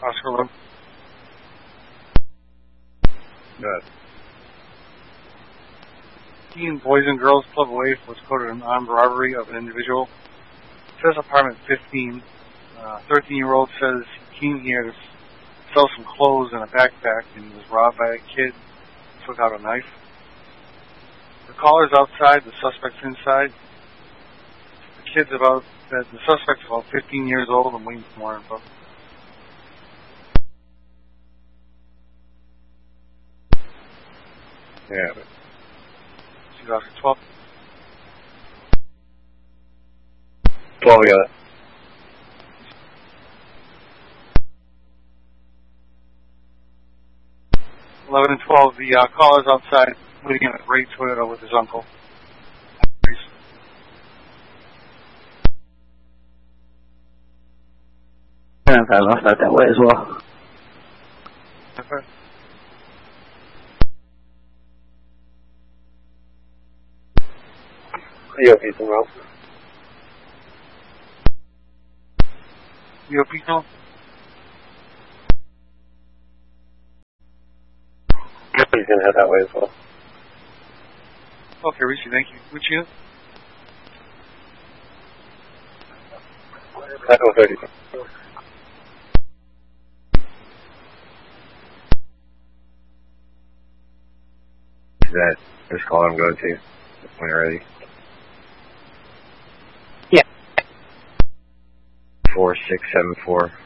Oscar Lou. Good. Keene Boys and Girls Club away was quoted an armed robbery of an individual. It says apartment 15. 13-year-old says he came here to sell some clothes and a backpack, and he was robbed by a kid who took out a knife. The caller's outside, the suspect's inside. The suspect's about 15 years old. I'm waiting for more info. Yeah. She's Oscar 12. 12, we got it. $11 and 12. The caller's outside waiting in a gray Toyota with his uncle. I left that way as well. Okay. EOP tomorrow. EOP now? He's gonna head that way as well. Okay, Richie, thank you. Which unit? Echo 30. That just call him go to when you're ready. Yeah. 4674.